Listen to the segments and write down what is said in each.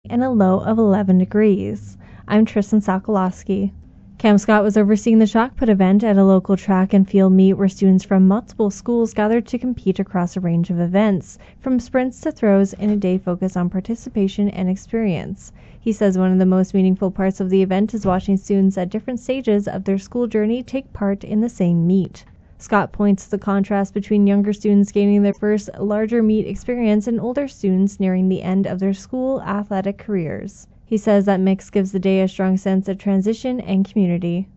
and a low of 11 degrees. I'm Tristan Sokolowski. Cam Scott was overseeing the shot put event at a local track and field meet where students from multiple schools gathered to compete across a range of events, from sprints to throws, in a day focused on participation and experience. He says one of the most meaningful parts of the event is watching students at different stages of their school journey take part in the same meet. Scott points to the contrast between younger students gaining their first larger meet experience and older students nearing the end of their school athletic careers. He says that mix gives the day a strong sense of transition and community.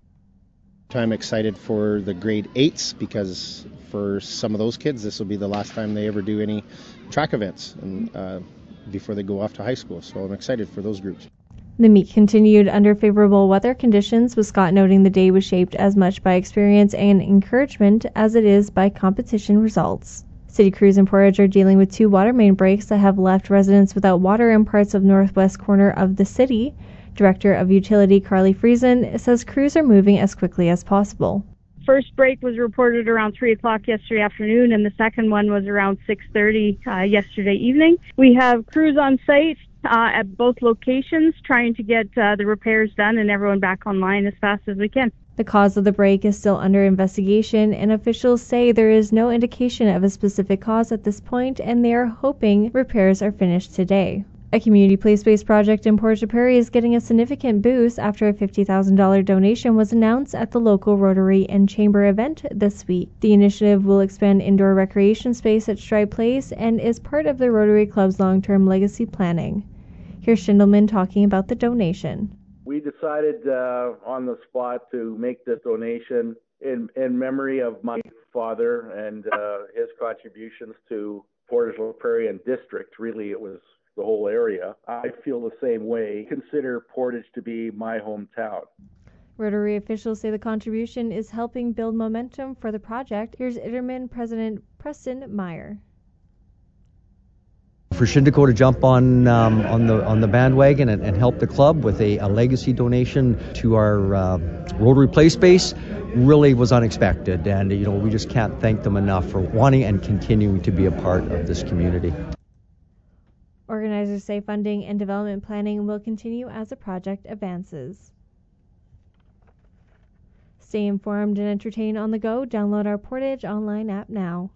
I'm excited for the grade 8s because for some of those kids this will be the last time they ever do any track events and before they go off to high school. So I'm excited for those groups. The meet continued under favorable weather conditions, with Scott noting the day was shaped as much by experience and encouragement as it is by competition results. City crews in Portage are dealing with 2 water main breaks that have left residents without water in parts of northwest corner of the city. Director of Utility Carly Friesen says crews are moving as quickly as possible. First break was reported around 3 o'clock yesterday afternoon, and the second one was around 6:30 yesterday evening. We have crews on site at both locations trying to get the repairs done and everyone back online as fast as we can. The cause of the break is still under investigation, and officials say there is no indication of a specific cause at this point, and they are hoping repairs are finished today. A community place-based project in Portage Prairie is getting a significant boost after a $50,000 donation was announced at the local Rotary and Chamber event this week. The initiative will expand indoor recreation space at Stride Place and is part of the Rotary Club's long-term legacy planning. Here's Schindelman talking about the donation. We decided on the spot to make this donation in memory of my father and his contributions to Portage La Prairie and district. Really, it was the whole area. I feel the same way. Consider Portage to be my hometown. Rotary officials say the contribution is helping build momentum for the project. Here's Iterman President Preston Meyer. For Shindeco to jump on the bandwagon and help the club with a legacy donation to our Rotary Play Space really was unexpected, and we just can't thank them enough for wanting and continuing to be a part of this community. Organizers say funding and development planning will continue as the project advances. Stay informed and entertained on the go. Download our Portage online app now.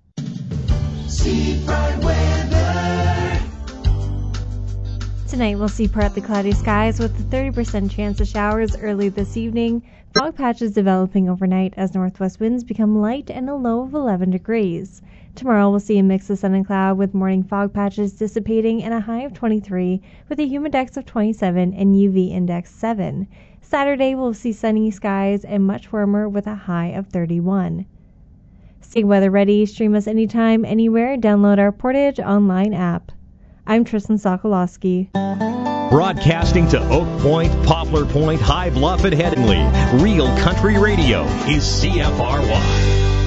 Seafront weather. Tonight we'll see partly cloudy skies with a 30% chance of showers early this evening. Fog patches developing overnight as northwest winds become light and a low of 11 degrees. Tomorrow we'll see a mix of sun and cloud with morning fog patches dissipating and a high of 23 with a humidex of 27 and UV index 7. Saturday we'll see sunny skies and much warmer with a high of 31. Stay weather ready, stream us anytime, anywhere, download our Portage online app. I'm Tristan Sokolowski. Broadcasting to Oak Point, Poplar Point, High Bluff, and Headingley. Real Country Radio is CFRY.